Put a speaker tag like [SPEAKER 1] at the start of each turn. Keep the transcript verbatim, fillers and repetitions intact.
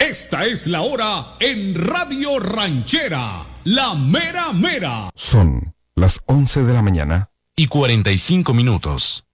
[SPEAKER 1] Esta es la hora en Radio Ranchera, la mera mera.
[SPEAKER 2] Son las once de la mañana
[SPEAKER 3] y cuarenta y cinco minutos.